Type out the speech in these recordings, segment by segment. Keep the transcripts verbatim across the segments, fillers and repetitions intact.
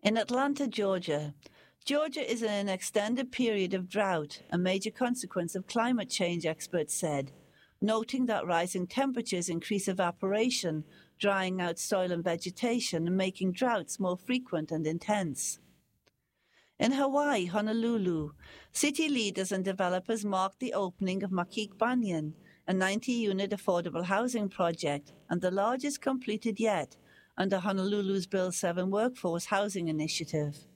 In Atlanta, Georgia, Georgia is in an extended period of drought, a major consequence of climate change, experts said, noting that rising temperatures increase evaporation, drying out soil and vegetation, and making droughts more frequent and intense. In Hawaii, Honolulu, city leaders and developers marked the opening of Makik Banyan, a ninety-unit affordable housing project and the largest completed yet under Honolulu's Bill seven Workforce Housing Initiative.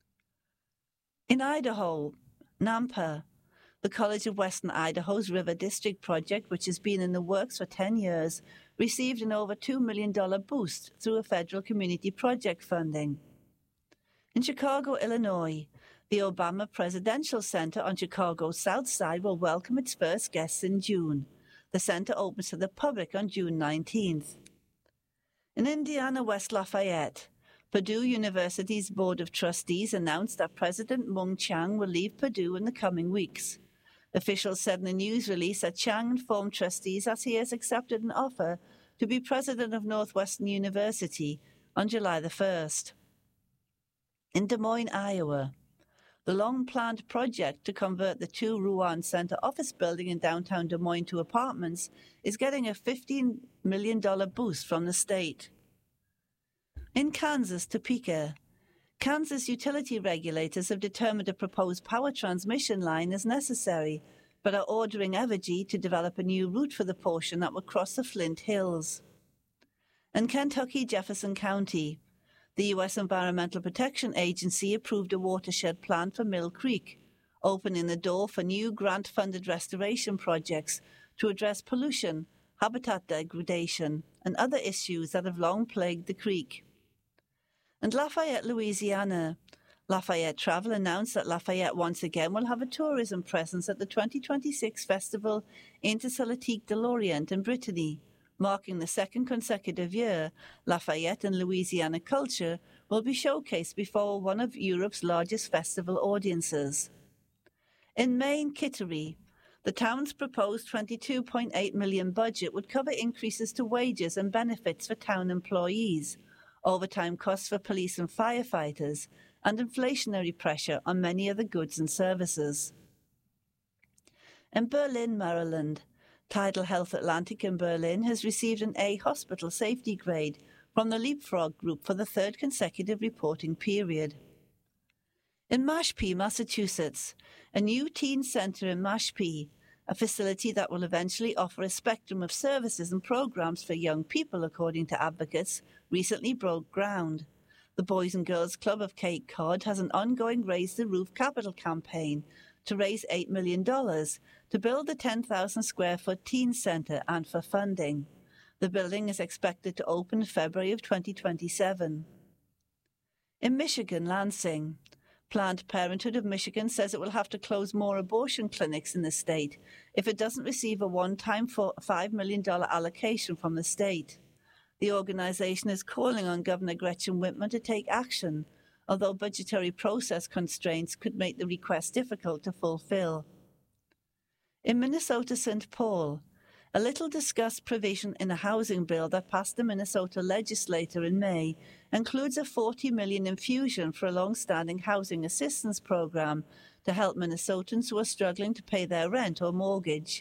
In Idaho, Nampa, the College of Western Idaho's River District project, which has been in the works for ten years, received an over two million dollars boost through a federal community project funding. In Chicago, Illinois, the Obama Presidential Center on Chicago's South Side will welcome its first guests in June. The center opens to the public on June nineteenth. In Indiana, West Lafayette, Purdue University's Board of Trustees announced that President Mung Chiang will leave Purdue in the coming weeks. Officials said in a news release that Chiang informed trustees that he has accepted an offer to be president of Northwestern University on July the first. In Des Moines, Iowa, the long-planned project to convert the two Ruan Center office building in downtown Des Moines to apartments is getting a fifteen million dollars boost from the state. In Kansas, Topeka, Kansas utility regulators have determined a proposed power transmission line is necessary, but are ordering Evergy to develop a new route for the portion that will cross the Flint Hills. In Kentucky, Jefferson County, the U S Environmental Protection Agency approved a watershed plan for Mill Creek, opening the door for new grant-funded restoration projects to address pollution, habitat degradation, and other issues that have long plagued the creek. And Lafayette, Louisiana, Lafayette Travel announced that Lafayette once again will have a tourism presence at the twenty twenty-six Festival Interceltique de l'Orient in Brittany. Marking the second consecutive year, Lafayette and Louisiana culture will be showcased before one of Europe's largest festival audiences. In Maine, Kittery, the town's proposed twenty-two point eight million dollars budget would cover increases to wages and benefits for town employees, overtime costs for police and firefighters, and inflationary pressure on many other goods and services. In Berlin, Maryland, Tidal Health Atlantic in Berlin has received an A hospital safety grade from the Leapfrog Group for the third consecutive reporting period. In Mashpee, Massachusetts, a new teen center in Mashpee, a facility that will eventually offer a spectrum of services and programs for young people, according to advocates, recently broke ground. The Boys and Girls Club of Cape Cod has an ongoing Raise the Roof capital campaign to raise eight million dollars to build the ten thousand square foot teen center and for funding. The building is expected to open in February of twenty twenty-seven. In Michigan, Lansing, Planned Parenthood of Michigan says it will have to close more abortion clinics in the state if it doesn't receive a one-time five million dollars allocation from the state. The organization is calling on Governor Gretchen Whitmer to take action, although budgetary process constraints could make the request difficult to fulfill. In Minnesota, Saint Paul, a little-discussed provision in a housing bill that passed the Minnesota legislature in May includes a forty million dollars infusion for a long-standing housing assistance program to help Minnesotans who are struggling to pay their rent or mortgage.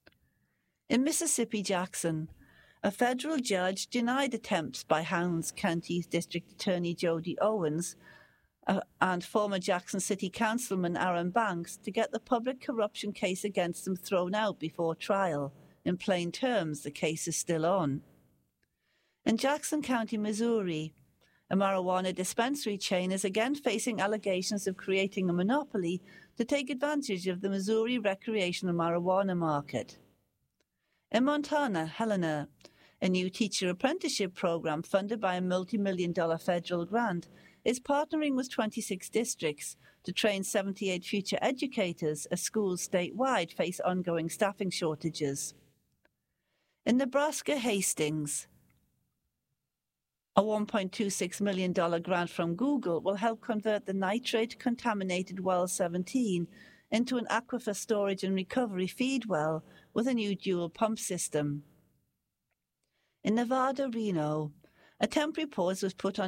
In Mississippi, Jackson, a federal judge denied attempts by Howard County District Attorney Jody Owens uh, and former Jackson City Councilman Aaron Banks to get the public corruption case against them thrown out before trial. In plain terms, the case is still on. In Jackson County, Missouri, a marijuana dispensary chain is again facing allegations of creating a monopoly to take advantage of the Missouri recreational marijuana market. In Montana, Helena, a new teacher apprenticeship program funded by a multi-million dollar federal grant is partnering with twenty-six districts to train seventy-eight future educators as schools statewide face ongoing staffing shortages. In Nebraska, Hastings, a one point two six million dollars grant from Google will help convert the nitrate-contaminated Well seventeen into an aquifer storage and recovery feed well with a new dual pump system. In Nevada, Reno, a temporary pause was put on